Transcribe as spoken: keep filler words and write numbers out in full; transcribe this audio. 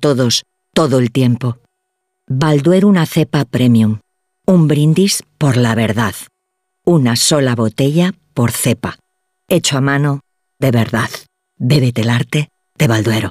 todos, todo el tiempo. Balduero, una cepa premium. Un brindis por la verdad. Una sola botella por cepa. Hecho a mano, de verdad. Bébete el arte de Balduero.